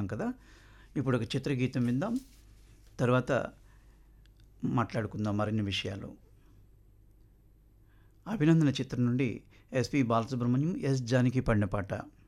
మాట్లాడుకున్నాం కదా. ఇప్పుడు ఒక చిత్రగీతం విందాం, తర్వాత మాట్లాడుకుందాం మరిన్ని విషయాలు. అభినందన చిత్రం నుండి ఎస్పి బాలసుబ్రహ్మణ్యం, ఎస్ జానకి పాడిన పాట.